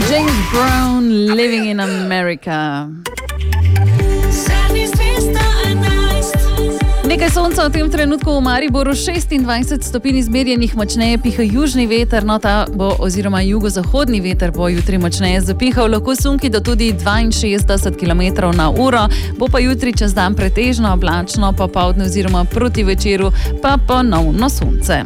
James Brown, Living in America. Nekaj sonca v tem trenutku v Mariboru, 26 stopinj izmerjenih, močneje piha južni veter, no ta bo oziroma jugozahodni veter bo jutri močneje zapihal, lahko sunki do tudi 62 km/h, bo pa jutri čez dan pretežno oblačno, popoldne oziroma proti večeru pa ponovno sonce.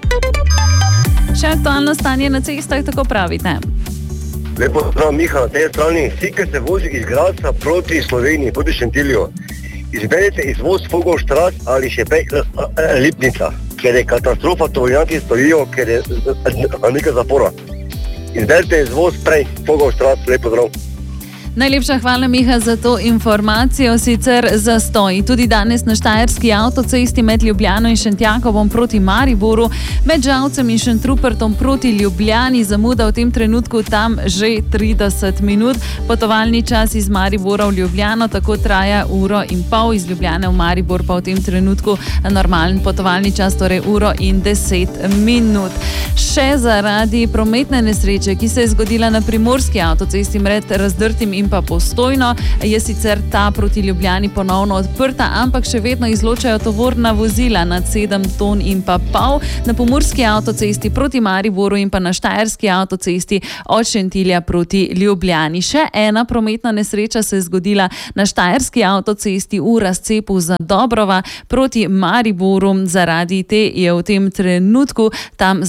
Še aktualno stanje na cestah, tako pravite. Lepo zdrav, Miha, na tej strani. Vsi, ki se vozi iz Gradca proti Sloveniji, proti Šentilju, izberite izvoz Fogovštrat ali še Lipnica, ker je katastrofa, tovornjaki stojijo, ker je nekaj zapora. Izberite izvoz prej Fogovštrat, lepo zdrav. Najlepša hvala, Miha, za to informacijo. Sicer zastoji tudi danes na Štajerski avtocesti med Ljubljano in Šentjakovom proti Mariboru, med Žalcem in Šentrupertom proti Ljubljani, zamuda v tem trenutku tam že 30 minut. Potovalni čas iz Maribora v Ljubljano tako traja 1,5 ure, iz Ljubljane v Maribor pa v tem trenutku normalen potovalni čas, torej 1:10 minut. Še zaradi prometne nesreče, ki se je zgodila na Primorski avtocesti med Razdrtim in pa Postojno, je sicer ta proti Ljubljani ponovno odprta, ampak še vedno izločajo tovorna vozila nad 7 ton in pa pol na Pomurski avtocesti proti Mariboru in pa na Štajerski avtocesti od Šentilja proti Ljubljani. Še ena prometna nesreča se je zgodila na Štajerski avtocesti v razcepu Zadobrova proti Mariboru. Zaradi te je v tem trenutku tam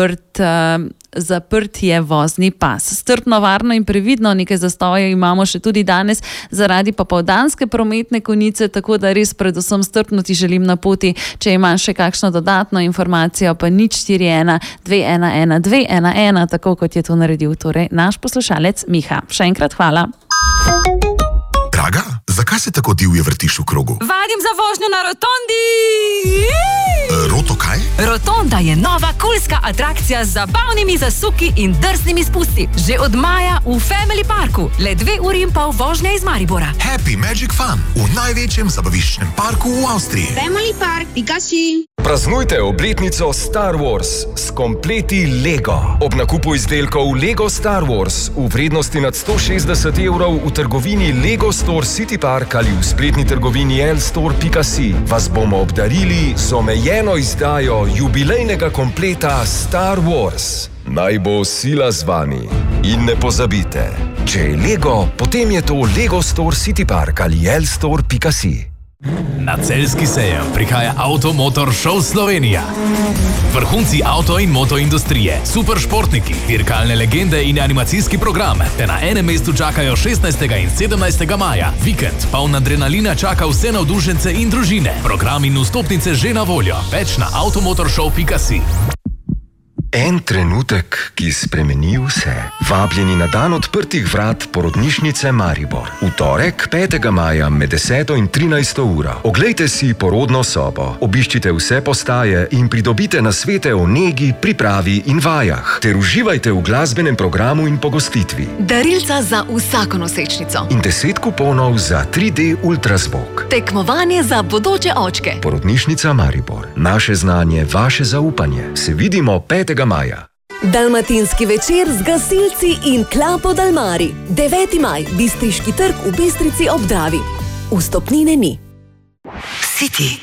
zaprt je vozni pas. Strpno, varno in previdno, nekaj zastojev imamo še tudi danes zaradi popoldanske prometne konice, tako da res predvsem strpno ti želim na poti. Če imaš še kakšno dodatno informacijo, pa 041 211 211, tako kot je to naredil torej naš poslušalec Miha. Še enkrat hvala. Draga, zakaj se tako divje vrtiš v krogu? Vadim za vožnjo na rotondi! Roto kaj? Rotonda je nova kulska atrakcija z zabavnimi zasuki in drznimi spusti. Že od maja v Family Parku, le 2,5 ure vožnje iz Maribora. Happy Magic Fun v največjem zabaviščnem parku v Avstriji. Family Park, Pikachu. Praznujte obletnico Star Wars s kompleti Lego. Ob nakupu izdelkov Lego Star Wars v vrednosti nad 160 € v trgovini Lego Store City Park ali v spletni trgovini lstore.si vas bomo obdarili z omejeno izdajo jubilejnega kompleta Star Wars. Naj bo sila z vami. In ne pozabite, če je Lego, potem je to Lego Store City Park ali lstore.si. Na celjski sejem prihaja Auto Motor Show Slovenija. Vrhunci avto in moto industrije, super športniki, dirkalne legende in animacijski program te na enem mestu čakajo 16. in 17. maja. Vikend poln adrenalina čaka vse navdušence in družine. Program in vstopnice že na voljo. Več na automotorshow.si. En trenutek, ki spremeni vse. Vabljeni na dan odprtih vrat porodnišnice Maribor. V torek, 5. maja med 10. in 13. uro. Oglejte si porodno sobo, obiščite vse postaje in pridobite nasvete o negi, pripravi in vajah. Ter uživajte v glasbenem programu in pogostitvi. Darilca za vsako nosečnico. In 10 kuponov za 3D ultrazvok. Tekmovanje za bodoče očke. Porodnišnica Maribor. Naše znanje, vaše zaupanje. Se vidimo 5. maja. Dalmatinski večer z gasilci in Klapo Dalmari. 9. maj, Bistriški trg v Bistrici ob Dravi. Vstopnine ni. City.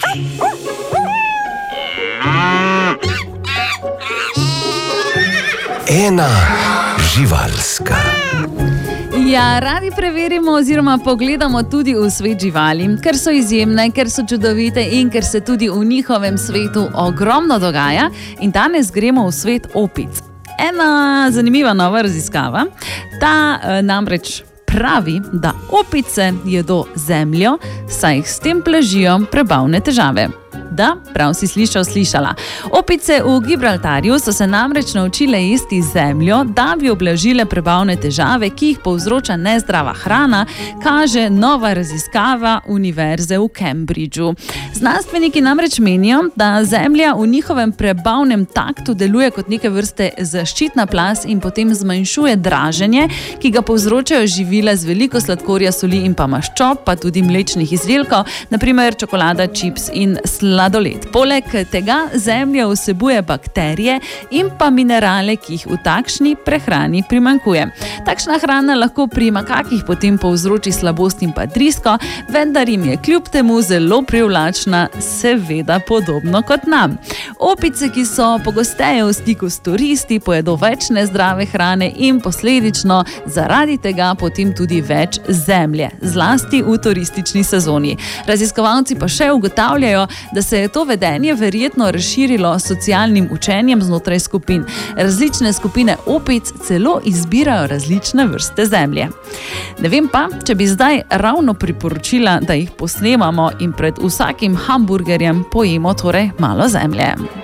Ena živalska. Ja, radi preverimo oziroma pogledamo tudi v svet živali, ker so izjemne, ker so čudovite in ker se tudi v njihovem svetu ogromno dogaja. In danes gremo v svet opic. Ena zanimiva nova raziskava, ta namreč pravi, da opice jedo zemljo, saj jih s tem blažijo prebavne težave. Da, prav si slišala. Opice v Gibraltarju so se namreč naučile jesti zemljo, da bi ublažile prebavne težave, ki jih povzroča nezdrava hrana, kaže nova raziskava Univerze v Cambridgeu. Znanstveniki namreč menijo, da zemlja v njihovem prebavnem taktu deluje kot neke vrste zaščitna plast in potem zmanjšuje draženje, ki ga povzročajo živila z veliko sladkorja, soli in pa maščob, pa tudi mlečnih izdelkov, na primer čokolada, čips in sladoled. sladoled. Poleg tega zemlja vsebuje bakterije in pa minerale, ki jih v takšni prehrani primanjkuje. Takšna hrana lahko pri makakih potem povzroči slabost in pa drisko, vendar jim je kljub temu zelo privlačna, seveda podobno kot nam. Opice, ki so pogosteje v stiku s turisti, pojedo več nezdrave hrane in posledično zaradi tega potem tudi več zemlje, zlasti v turistični sezoni. Raziskovalci pa še ugotavljajo, da se je to vedenje verjetno razširilo s socialnim učenjem znotraj skupin. Različne skupine opic celo izbirajo različne vrste zemlje. Ne vem pa, če bi zdaj ravno priporočila, da jih posnemamo in pred vsakim hamburgerjem pojemo torej malo zemlje.